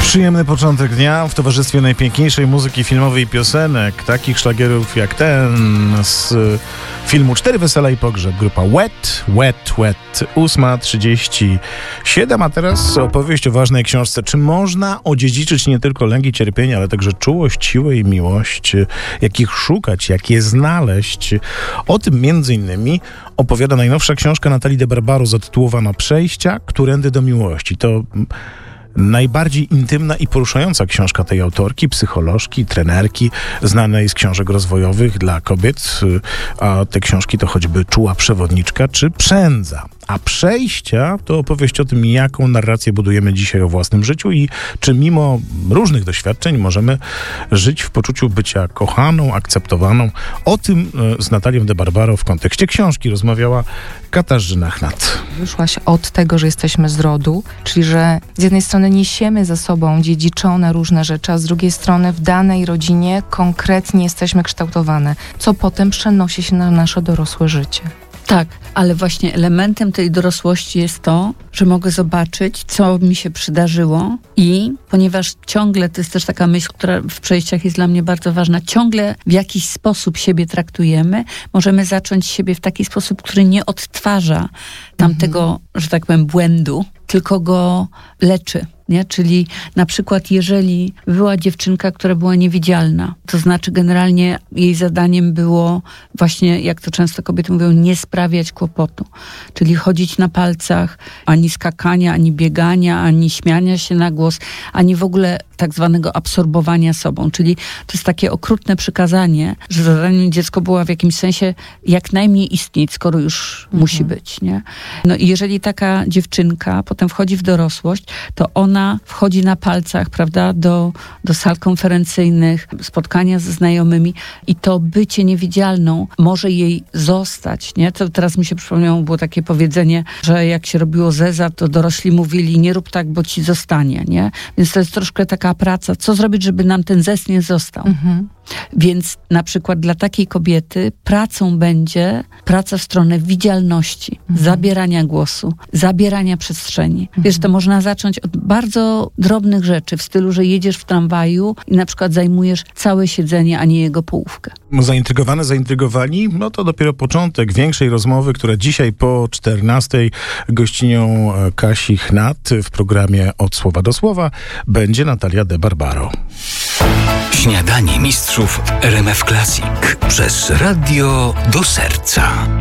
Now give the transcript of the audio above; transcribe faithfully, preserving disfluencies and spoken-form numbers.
Przyjemny początek dnia w towarzystwie najpiękniejszej muzyki filmowej i piosenek, takich szlagierów jak ten z filmu Cztery Wesela i Pogrzeb. Grupa Wet, Wet, Wet. ósma trzydzieści siedem, a teraz opowieść o ważnej książce. Czy można odziedziczyć nie tylko lęk i cierpienie, ale także czułość, siłę i miłość? Jak ich szukać, jak je znaleźć? O tym między innymi opowiada najnowsza książka Natalii de Barbaro zatytułowana Przejścia, którędy do miłości. To najbardziej intymna i poruszająca książka tej autorki, psycholożki, trenerki, znanej z książek rozwojowych dla kobiet, a te książki to choćby Czuła przewodniczka czy Przędza. A Przejścia to opowieść o tym, jaką narrację budujemy dzisiaj o własnym życiu i czy mimo różnych doświadczeń możemy żyć w poczuciu bycia kochaną, akceptowaną. O tym z Natalią de Barbaro w kontekście książki rozmawiała Katarzyna Chnat. Wyszłaś od tego, że jesteśmy z rodu, czyli że z jednej strony niesiemy za sobą dziedziczone różne rzeczy, a z drugiej strony w danej rodzinie konkretnie jesteśmy kształtowane, co potem przenosi się na nasze dorosłe życie. Tak, ale właśnie elementem tej dorosłości jest to, że mogę zobaczyć, co mi się przydarzyło i ponieważ ciągle, to jest też taka myśl, która w przejściach jest dla mnie bardzo ważna, ciągle w jakiś sposób siebie traktujemy, możemy zacząć siebie w taki sposób, który nie odtwarza tamtego, mhm. że tak powiem, błędu, tylko go leczy. Nie? Czyli na przykład jeżeli była dziewczynka, która była niewidzialna, to znaczy generalnie jej zadaniem było właśnie, jak to często kobiety mówią, nie sprawiać kłopotu. Czyli chodzić na palcach, ani skakania, ani biegania, ani śmiania się na głos, ani w ogóle tak zwanego absorbowania sobą. Czyli to jest takie okrutne przykazanie, że zadaniem dziecko było w jakimś sensie jak najmniej istnieć, skoro już mhm. musi być. Nie? No i jeżeli taka dziewczynka potem wchodzi w dorosłość, to ona wchodzi na palcach, prawda, do, do sal konferencyjnych, spotkania ze znajomymi i to bycie niewidzialną może jej zostać, nie? To teraz mi się przypomniało, było takie powiedzenie, że jak się robiło zeza, to dorośli mówili, nie rób tak, bo ci zostanie, nie? Więc to jest troszkę taka praca, co zrobić, żeby nam ten zez nie został. Mhm. Więc na przykład dla takiej kobiety pracą będzie praca w stronę widzialności, mhm. zabierania głosu, zabierania przestrzeni. Mhm. Wiesz, to można zacząć od bardzo drobnych rzeczy, w stylu, że jedziesz w tramwaju i na przykład zajmujesz całe siedzenie, a nie jego połówkę. Zaintrygowane, zaintrygowani? No to dopiero początek większej rozmowy, która dzisiaj po czternastej gościnią Kasi Chnat w programie Od Słowa do Słowa będzie Natalia de Barbaro. Śniadanie mistrzów R M F Classic przez radio do serca.